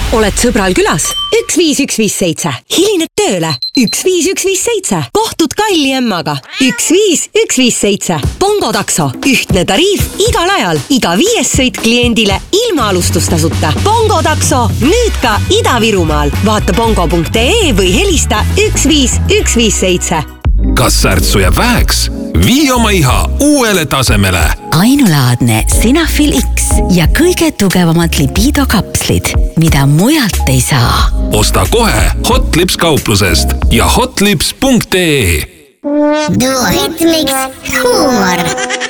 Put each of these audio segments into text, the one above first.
Oled sõbral külas? 15157. Hilined tööle? 15157. Kohtud kalli emmaga? 15157. Bongo takso. Ühtne tariif igal ajal. Iga 5. sõit kliendile ilma alustustasuta. Bongo takso. Nüüd ka Ida-Virumaal. Vaata bongo.ee või helista 15157. Kas särtsu jääb väheks? Vii oma iha uuele tasemele. Ainulaadne Sinafil X ja kõige tugevamad libido kapslid, mida mujalt ei saa. Osta kohe Hotlips kauplusest ja hotlips.ee. Duohitmix huumor.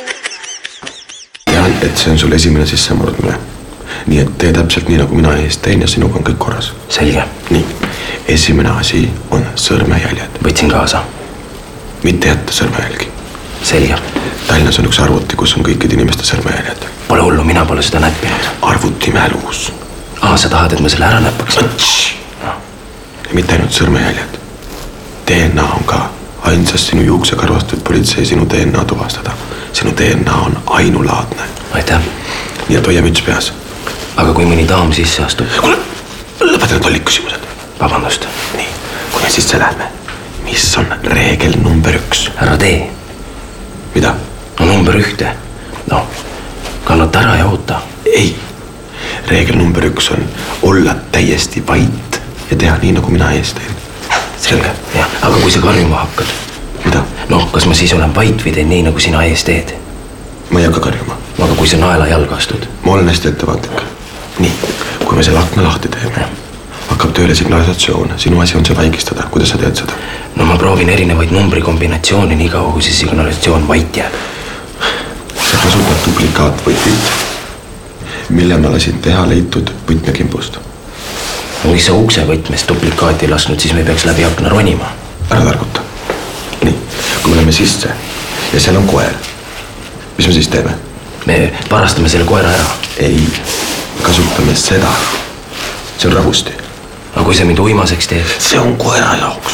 Tean, et see on sul esimene sissemurdmine. Nii et tee täpselt nii, nagu mina eest teen ja sinuga on kõik korras. Selge. Nii, esimene asi on sõrmejäljed. Võtsin kaasa. Mitte jätta sõrmejälgi. Selge. Tallinnas on üks arvuti, kus on kõikide inimeste sõrmejäljed. Pole hullu, mina pole seda näppinud. Arvuti mälus. Sa tahad, et ma selle ära näppaks? Ja mitte ainult sõrmejäljed. DNA on ka. Ainsast sinu juuksekarvast võib politsei sinu DNA tuvastada. Sinu DNA on ainulaadne. Aitäh. Nii et hoia müts peas. Aga kui mõni daam sisse astub? Kuule, lõpeta need ollid küsimused. Vabandust. Nii, kui me sisse lähme. Mis on reegel number 1? Ära tee. Mida? No number 1. No, kannata ära ja oota. Ei. Reegel number 1 on olla täiesti vait ja teha nii, nagu mina ees teen. Selge. Ja, aga kui sa karjuma hakkad? Mida? No, kas ma siis olen vait või teen nii, nagu sina ees teed? Ma ei hakka karjuma. Aga kui sa naela jalga astud? Ma olen hästi ettevaatlik. Nii, kui me selle akna lahti teeme, hakkab tööle signalisatsioon. Sinu asi on see väigistada. Kuidas sa teed seda? No ma proovin erinevaid numbrikombinatsioone nii kaua, kui see signalisatsioon vait jääb. Sa kasutad duplikaatvõtit, mille ma lasin teha leitud võtmekimbust. Kui sa ukse võtmest duplikaati lasnud, siis me peaks läbi akna ronima. Ära targuta. Nii, kui me läheme sisse ja seal on koer, mis me siis teeme? Me parastame selle koera ära. Ei, kasutame seda. See on ravusti. Aga kui sa mind uimaseks teed? See on koera jaoks.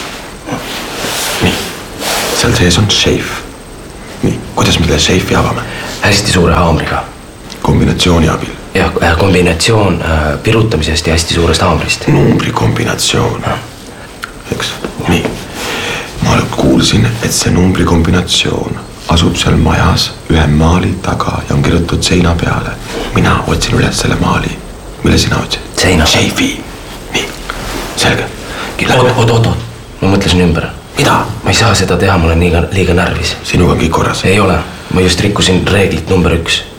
Nii, seal sees on šeif. Nii, kuidas me selle šeifi avame? Hästi suure haamriga. Kombinatsiooni abil. Jah, kombinatsioon pirutamisest ja hästi suurest haamrist. Numbri kombinatsioon. Eks? Nii, ma kuulsin, et see numbri kombinatsioon asub seal majas ühe maali taga ja on kirjutatud seina peale. Mina otsin üles selle maali. Mille sina otsid? Seina. Šeifi. Nii, selge. Oot. Ma mõtlesin ümber. Mida? Ma ei saa seda teha, mul on liiga närvis. Sinuga on kõik korras? Ei ole. Ma just rikkusin reeglit number 1.